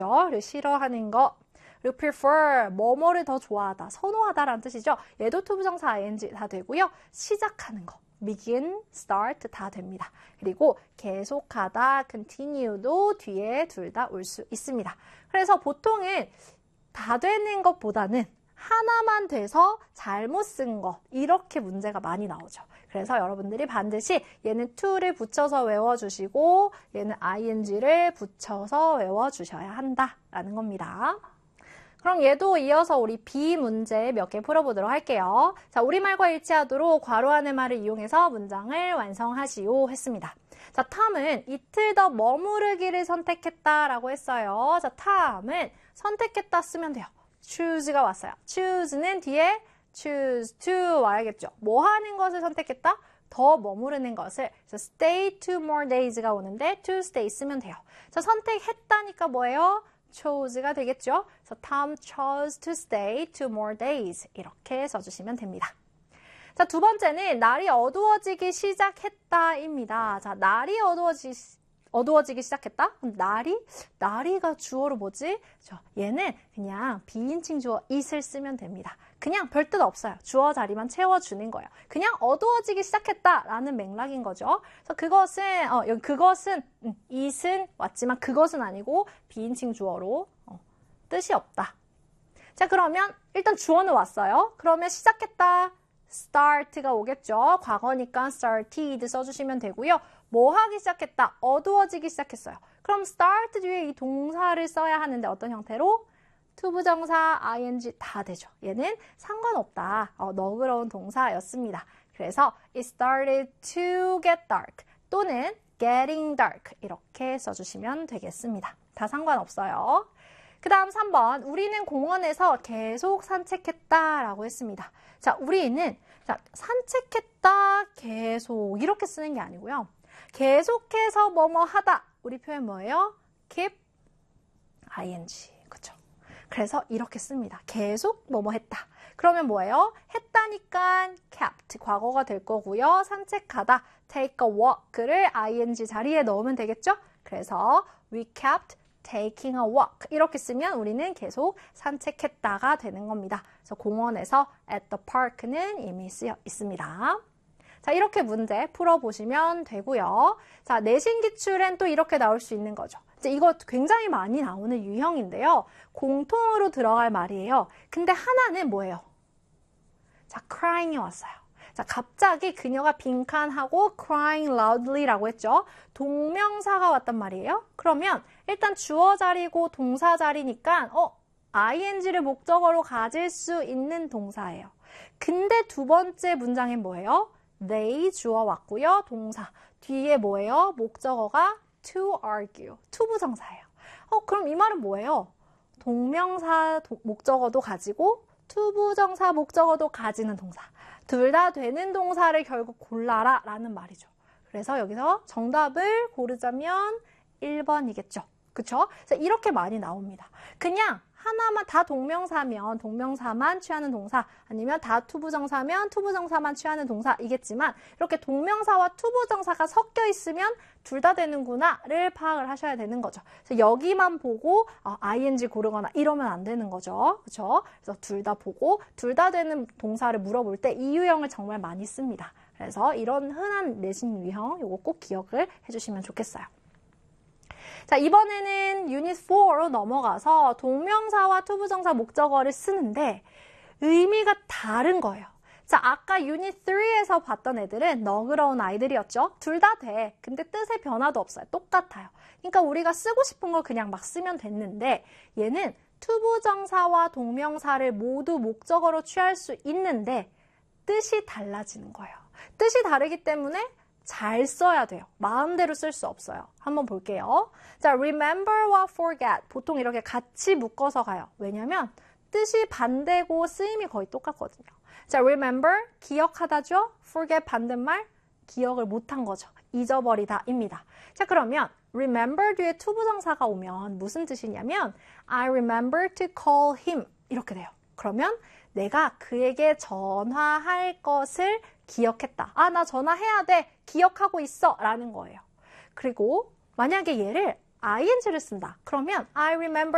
를 싫어하는 거. 그리고 prefer, 뭐뭐를 더 좋아하다, 선호하다라는 뜻이죠. 얘도 투부정사 ing 다 되고요. 시작하는 거. begin, start 다 됩니다. 그리고 계속하다, continue도 뒤에 둘 다 올 수 있습니다. 그래서 보통은 다 되는 것보다는 하나만 돼서 잘못 쓴 것, 이렇게 문제가 많이 나오죠. 그래서 여러분들이 반드시 얘는 to를 붙여서 외워주시고 얘는 ing를 붙여서 외워주셔야 한다라는 겁니다. 그럼 얘도 이어서 우리 B 문제 몇 개 풀어보도록 할게요. 자, 우리말과 일치하도록 괄호 안의 말을 이용해서 문장을 완성하시오 했습니다. 자, 탐은 이틀 더 머무르기를 선택했다라고 했어요. 자, 탐은 선택했다 쓰면 돼요. choose가 왔어요. choose는 뒤에 choose to 와야겠죠. 뭐 하는 것을 선택했다? 더 머무르는 것을. 그래서 stay 2 more days가 오는데 to stay 쓰면 돼요. 자, 선택했다니까 뭐예요? chose가 되겠죠. 그래서 Tom chose to stay 2 more days. 이렇게 써주시면 됩니다. 자, 두 번째는 날이 어두워지기 시작했다입니다. 자, 날이 어두워지기 시작했다? 그럼 날이가 주어로 뭐지? 얘는 그냥 비인칭 주어 it을 쓰면 됩니다. 그냥 별 뜻 없어요. 주어 자리만 채워주는 거예요. 그냥 어두워지기 시작했다라는 맥락인 거죠. 그래서 그것은 it은 왔지만 그것은 아니고 비인칭 주어로 뜻이 없다. 자, 그러면 일단 주어는 왔어요. 그러면 시작했다. start가 오겠죠. 과거니까 started 써주시면 되고요. 뭐 하기 시작했다? 어두워지기 시작했어요. 그럼 start 뒤에 이 동사를 써야 하는데 어떤 형태로? 투부정사, ing 다 되죠. 얘는 상관없다. 너그러운 동사였습니다. 그래서 it started to get dark 또는 getting dark 이렇게 써주시면 되겠습니다. 다 상관없어요. 그 다음 3번 우리는 공원에서 계속 산책했다라고 했습니다. 자, 우리는 산책했다 계속 이렇게 쓰는 게 아니고요. 계속해서 뭐뭐 하다. 우리 표현 뭐예요? keep ing. 그렇죠? 그래서 이렇게 씁니다. 계속 뭐뭐 했다. 그러면 뭐예요? 했다니까 kept 과거가 될 거고요. 산책하다 take a walk를 ing 자리에 넣으면 되겠죠? 그래서 we kept taking a walk 이렇게 쓰면 우리는 계속 산책했다가 되는 겁니다. 그래서 공원에서 at the park는 이미 쓰여 있습니다. 자, 이렇게 문제 풀어보시면 되고요. 자, 내신 기출엔 또 이렇게 나올 수 있는 거죠. 이제 이거 굉장히 많이 나오는 유형인데요. 공통으로 들어갈 말이에요. 근데 하나는 뭐예요? 자, crying이 왔어요. 자, 갑자기 그녀가 빈칸하고 crying loudly라고 했죠. 동명사가 왔단 말이에요. 그러면 일단 주어 자리고 동사 자리니까 ing를 목적어로 가질 수 있는 동사예요. 근데 두 번째 문장엔 뭐예요? they 주어 왔고요. 동사. 뒤에 뭐예요? 목적어가 to argue. 투부정사예요. 그럼 이 말은 뭐예요? 동명사 목적어도 가지고 투부정사 목적어도 가지는 동사. 둘 다 되는 동사를 결국 골라라 라는 말이죠. 그래서 여기서 정답을 고르자면 1번이겠죠. 그쵸? 그래서 이렇게 많이 나옵니다. 그냥 하나만 다 동명사면 동명사만 취하는 동사 아니면 다 투부정사면 투부정사만 취하는 동사이겠지만 이렇게 동명사와 투부정사가 섞여 있으면 둘 다 되는구나를 파악을 하셔야 되는 거죠. 그래서 여기만 보고 ing 고르거나 이러면 안 되는 거죠. 그렇죠? 그래서 둘 다 보고 둘 다 되는 동사를 물어볼 때 이 유형을 정말 많이 씁니다. 그래서 이런 흔한 내신 유형 요거 꼭 기억을 해주시면 좋겠어요. 자, 이번에는 유닛 4로 넘어가서 동명사와 투부정사 목적어를 쓰는데 의미가 다른 거예요. 자, 아까 유닛 3에서 봤던 애들은 너그러운 아이들이었죠. 둘 다 돼. 근데 뜻의 변화도 없어요. 똑같아요. 그러니까 우리가 쓰고 싶은 걸 그냥 막 쓰면 됐는데 얘는 투부정사와 동명사를 모두 목적어로 취할 수 있는데 뜻이 달라지는 거예요. 뜻이 다르기 때문에 잘 써야 돼요. 마음대로 쓸 수 없어요. 한번 볼게요. 자, remember와 forget 보통 이렇게 같이 묶어서 가요. 왜냐면 뜻이 반대고 쓰임이 거의 똑같거든요. 자, remember 기억하다죠. forget 반대말 기억을 못한 거죠. 잊어버리다입니다. 자, 그러면 remember 뒤에 투부정사가 오면 무슨 뜻이냐면 I remember to call him 이렇게 돼요. 그러면 내가 그에게 전화할 것을 기억했다. 나 전화해야 돼. 기억하고 있어. 라는 거예요. 그리고 만약에 얘를 ing를 쓴다. 그러면 I remember